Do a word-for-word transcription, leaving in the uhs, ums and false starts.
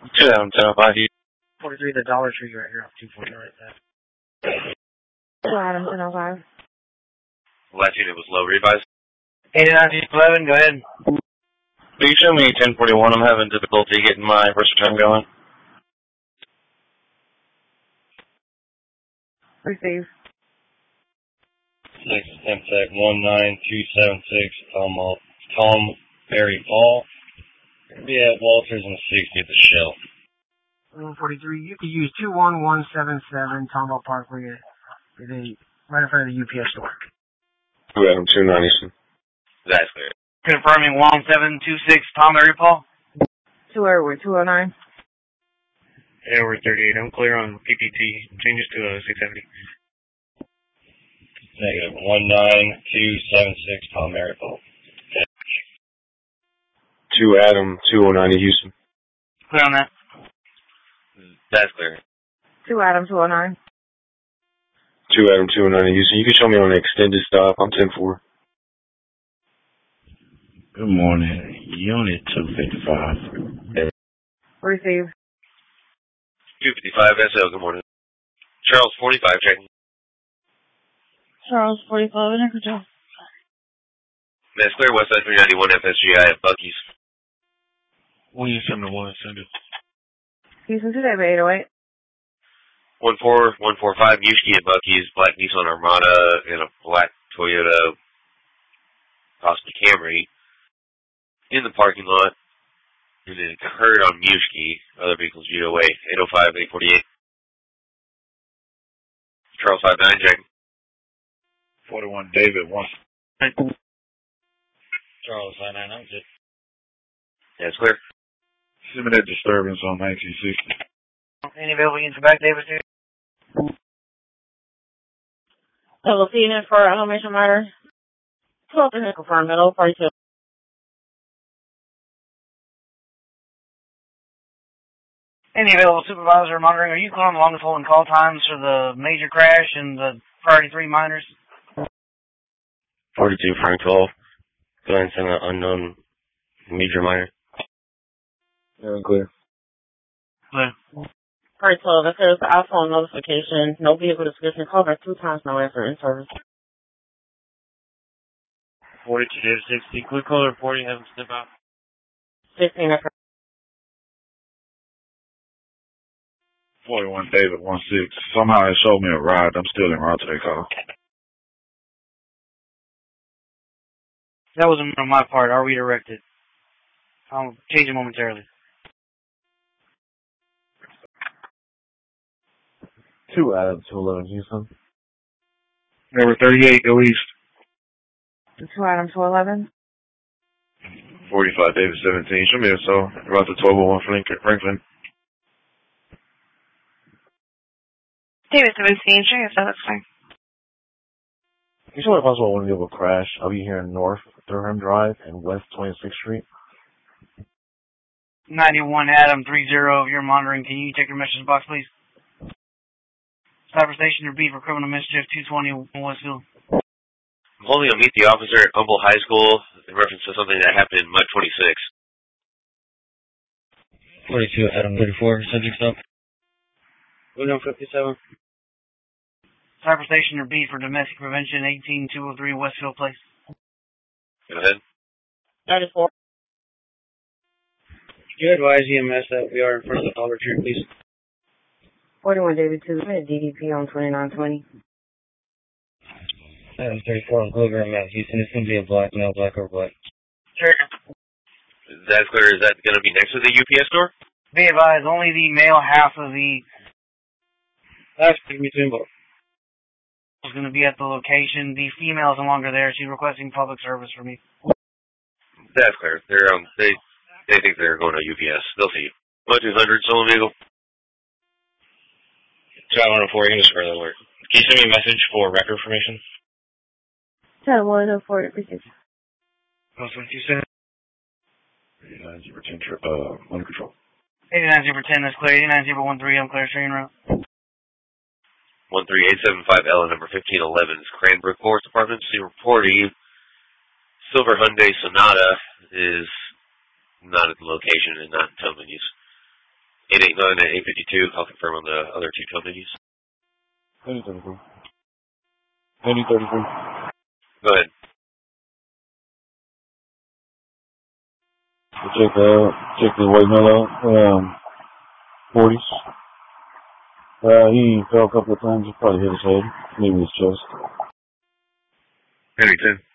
two Adam, ten oh five. forty-three, the Dollar Tree right here off two forty right there. two Adam, ten oh five. Last unit was low, revise. eighty-nine, eleven, go ahead. Will you show me ten forty-one? I'm having difficulty getting my first return going. Receive. Six, Temtec, one nine two seven six, Tom, Tom Berry Paul. Be at Walters and sixty at the Shell. one forty-three, you could use two one one seven seven Tomball Parkway at the, right in front of the U P S store. two Adam, two ninety. That's clear. Confirming one seven two six Tom Berry Paul. two Airway, two oh nine. Airway thirty-eight, I'm clear on P P T. Changes to uh, six seventy. Negative, one nine two seven six Tom Berry Paul. two Adam, two oh nine Houston. Clear on that. That's clear. two Adam, two oh nine. two Adam, two oh nine Houston. You can show me on an extended stop. I'm ten four. Good morning. Unit two fifty-five. Receive. two fifty-five S L, good morning. Charles, forty-five, checking. Charles, forty-five, in control. That's clear, Westside three ninety-one F S G I at Buc-ee's. one seven one, send it. Houston today, eight oh eight. one four one four five, Yushki at Buc-ee's, black Nissan Armada, and a black Toyota, possibly Camry, in the parking lot. And it occurred on Yushki, other vehicles G O A, eight oh five, eight forty-eight. Charles five nine, checking. forty-one David, one. Charles five nine, I'm good. That's clear. Similar disturbance on nineteen sixty. Any available units back, David? Hello, unit for Elevation Matter. twelve to confirm, middle, party two. Any available supervisor monitoring? Are you calling the longest holding call times for the major crash and the priority three minors? forty-two Frank twelve. Go ahead and send an unknown major minor. Yeah, clear. Clear. Party twelve, if there's an iPhone notification, no vehicle description, call back two times, no answer, in service. forty-two David sixty, quick caller forty, have him step out. sixteen, forty-one David, one six. Somehow it showed me a ride. I'm still en route to that call. That wasn't on my part. I'll redirect it. I'll change it momentarily. two Adam, two eleven Houston. Number thirty-eight, go east. two Adam, two eleven. forty-five David seventeen. Show me a so. About the twelve oh one Franklin. David seventeen, sure, so that's fine. You sure if I saw one vehicle crash, I'll be here in North Durham Drive and West twenty-sixth Street. ninety-one Adam three zero, you're monitoring. Can you check your message box, please? Cyber Station or B for criminal mischief, two twenty Westfield. I'm holding a meet the officer at Humboldt High School in reference to something that happened in Mud twenty-six. forty-two Adam thirty-four, subject stop. William fifty-seven. Cyber Station or B for domestic prevention, eighteen two oh three Westfield Place. Go ahead. ninety-four. You advise E M S that we are in front of the Dollar Tree, please. forty-one David two, D D P on twenty-nine twenty. Adam thirty-four on Clover, I'm at Houston. It's going to be a black, male, black or black. Sure. That's clear. Is that going to be next to the U P S store? Be advised, only the male half of the... That's between both. Is going to be at the location. The female is no longer there. She's requesting public service from me. That's clear. They're um they they think they're going to U P S. They'll see you. one two hundred stolen vehicle. Drive one oh four, you can just further alert. Can you send me a message for record information? ten one oh four, receive. That's what you said. eighty-nine zero ten, uh, under control. eighty-nine zero ten, that's clear. eighty-nine zero one three, I'm clear. Train route. one three eight seven five L and number fifteen eleven is Cranbrook Forest Department. See reporting. Silver Hyundai Sonata is not at the location and not in tow menus. eight eight nine and eight fifty-two. I'll confirm on the other two companies. Penny thirty-three. Penny thirty-three. Go ahead. We'll check out, check the white male out. Um, forties. Uh, he fell a couple of times. He probably hit his head. Maybe his chest. Penny ten.